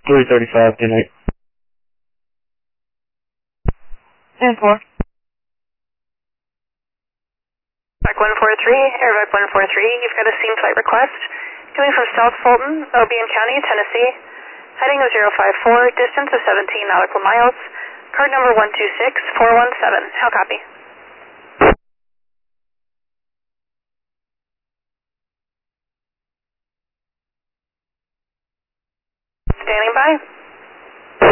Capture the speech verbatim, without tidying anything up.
three thirty-five, ten eight. ten four. Back one four three, Airback one four three, you've got a scene flight request. Coming from South Fulton, Obion County, Tennessee. Heading of zero five four, distance of seventeen nautical miles. Card number one two six four one seven. How copy? Standing by.